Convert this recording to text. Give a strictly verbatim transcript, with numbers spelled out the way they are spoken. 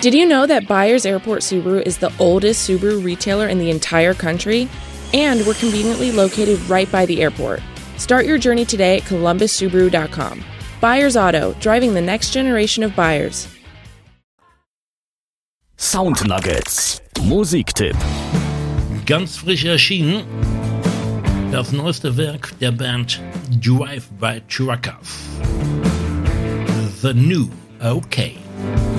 Did you know that Byers Airport Subaru is the oldest Subaru retailer in the entire country? And we're conveniently located right by the airport. Start your journey today at columbus subaru dot com. Byers Auto, driving the next generation of buyers. Sound Nuggets, Musiktipp. Ganz frisch erschienen das neueste Werk der Band Drive-By Truckers. The New Okay.